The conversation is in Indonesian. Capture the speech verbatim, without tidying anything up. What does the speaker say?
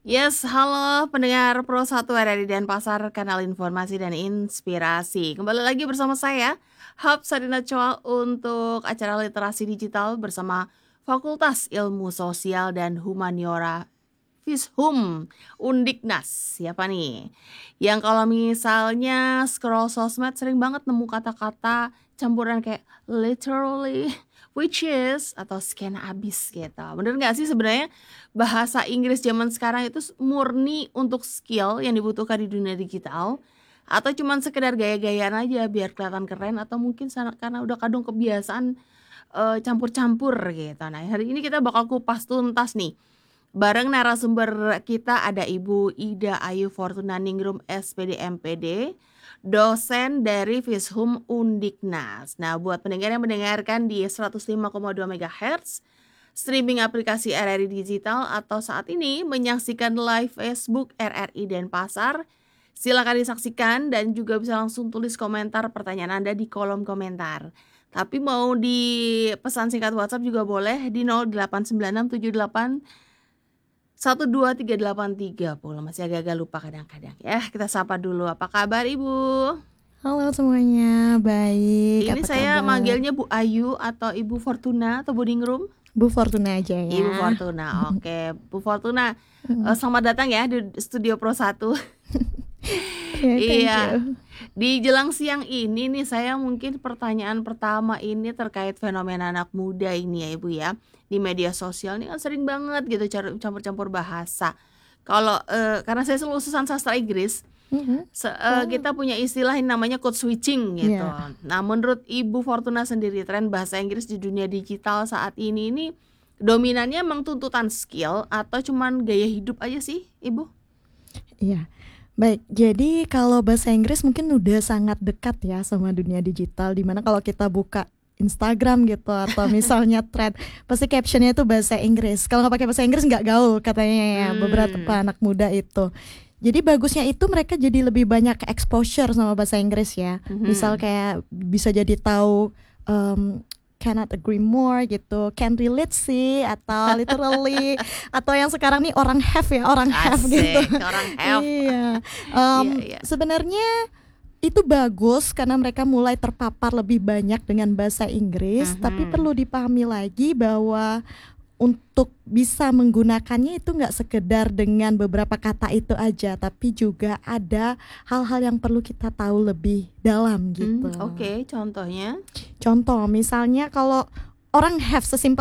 Yes, halo pendengar Pro satu R R I Denpasar, kanal informasi dan inspirasi. Kembali lagi bersama saya, Hap Sarina Choa untuk acara literasi digital bersama Fakultas Ilmu Sosial dan Humaniora Fishum Undiknas. Siapa nih? Yang kalau misalnya scroll sosmed sering banget nemu kata-kata campuran kayak literally, which is, atau scan abis gitu. Bener gak sih sebenarnya bahasa Inggris zaman sekarang itu murni untuk skill yang dibutuhkan di dunia digital, atau cuman sekedar gaya-gayaan aja biar kelihatan keren, atau mungkin sana- karena udah kadung kebiasaan eh, campur-campur gitu. Nah, hari ini kita bakal kupas tuntas nih. Bareng narasumber kita ada Ibu Ida Ayu Fortuna Ningrum S P D M P D, dosen dari Fishum Undiknas. Nah, buat pendengar yang mendengarkan di seratus lima koma dua megahertz, streaming aplikasi R R I Digital, atau saat ini menyaksikan live Facebook R R I Denpasar, silakan disaksikan dan juga bisa langsung tulis komentar pertanyaan Anda di kolom komentar. Tapi mau di pesan singkat WhatsApp juga boleh di nol delapan sembilan enam tujuh delapan satu dua tiga delapan tiga nol. Masih agak-agak lupa kadang-kadang ya. Kita sapa dulu. Apa kabar Ibu? Halo semuanya, baik. Ini Apa saya kabar? manggilnya Bu Ayu atau Ibu Fortuna atau Bu Ningrum? Bu Fortuna aja ya. Ibu Fortuna. Oke, Bu Fortuna. eh, selamat datang ya di Studio Pro satu. Yeah, thank Iya. you. Di jelang siang ini nih saya mungkin pertanyaan pertama ini terkait fenomena anak muda ini ya Ibu ya. Di media sosial ini kan sering banget gitu car- campur-campur bahasa. Kalau eh, karena saya lulusan sastra Inggris, Mhm. se- eh, Oh. kita punya istilah yang namanya code switching gitu. Iya. Nah, menurut Ibu Fortuna sendiri tren bahasa Inggris di dunia digital saat ini ini dominannya emang tuntutan skill atau cuman gaya hidup aja sih, Ibu? Iya. Baik, jadi kalau bahasa Inggris mungkin udah sangat dekat ya sama dunia digital, dimana kalau kita buka Instagram gitu atau misalnya thread, pasti captionnya itu bahasa Inggris. Kalau nggak pakai bahasa Inggris nggak gaul katanya ya, Hmm. beberapa anak muda itu. Jadi bagusnya itu mereka jadi lebih banyak exposure sama bahasa Inggris ya. Mhm. Misal kayak bisa jadi tahu um, cannot agree more gitu, can relate sih, atau literally, atau yang sekarang nih orang have ya, orang have gitu. Asik, orang have. Iya, Em, Iya, iya. sebenarnya itu bagus karena mereka mulai terpapar lebih banyak dengan bahasa Inggris, tapi Mhm. perlu dipahami lagi bahwa untuk bisa menggunakannya itu nggak sekedar dengan beberapa kata itu aja, tapi juga ada hal-hal yang perlu kita tahu lebih dalam Hmm, gitu. Oke, contohnya? Contoh misalnya kalau orang have sesimpel